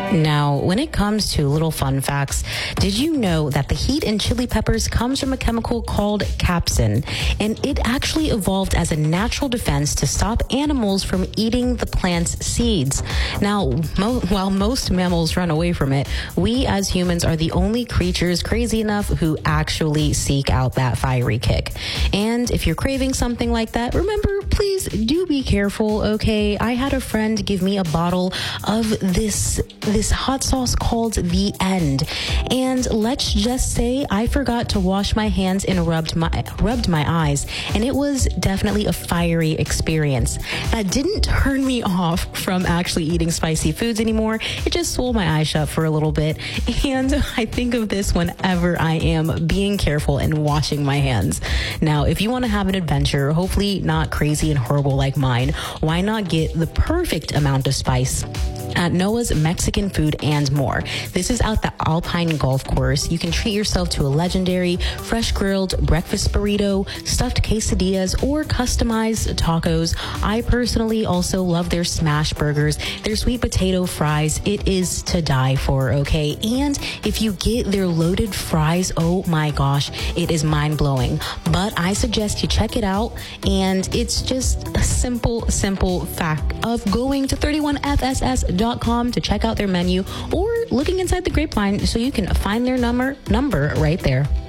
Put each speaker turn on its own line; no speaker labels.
Now, when it comes to little fun facts, did you know that the heat in chili peppers comes from a chemical called capsaicin, and it actually evolved as a natural defense to stop animals from eating the plant's seeds? Now, while most mammals run away from it, we as humans are the only creatures crazy enough who actually seek out that fiery kick. And if you're craving something like that, remember, please do be careful, okay? I had a friend give me a bottle of this hot sauce called The End. And let's just say I forgot to wash my hands and rubbed my eyes. And it was definitely a fiery experience. That didn't turn me off from actually eating spicy foods anymore. It just swole my eyes shut for a little bit. And I think of this whenever I am being careful and washing my hands. Now, if you want to have an adventure, hopefully not crazy and horrible like mine, why not get the perfect amount of spice at Noah's Mexican Food and More? This is out the Alpine Golf Course. You can treat yourself to a legendary fresh grilled breakfast burrito, stuffed quesadillas, or customized tacos. I personally also love their smash burgers, their sweet potato fries. It is to die for, okay? And if you get their loaded fries, oh my gosh, it is mind-blowing. But I suggest you check it out, and it's just a simple fact of going to 31fss.com to check out their menu, or looking inside the grapevine so you can find their number right there.